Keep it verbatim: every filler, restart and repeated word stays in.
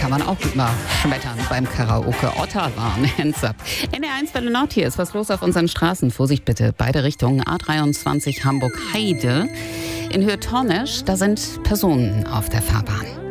kann man auch gut mal schmettern beim Karaoke. Ottawa, Hands Up. N R eins Welle Nord, hier ist was los auf unseren Straßen. Vorsicht bitte, beide Richtungen. A dreiundzwanzig Hamburg-Heide. In Höhe Tornesch, da sind Personen auf der Fahrbahn.